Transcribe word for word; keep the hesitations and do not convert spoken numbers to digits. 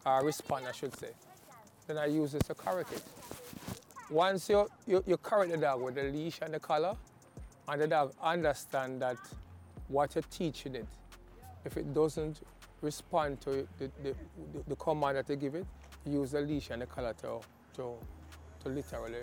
or respond, I should say. Then I use this to correct it. Once you, you, you correct the dog with the leash and the collar, and the dog understand that what you're teaching it, if it doesn't respond to the, the, the, the command that you give it, use the leash and the collar to, to, to literally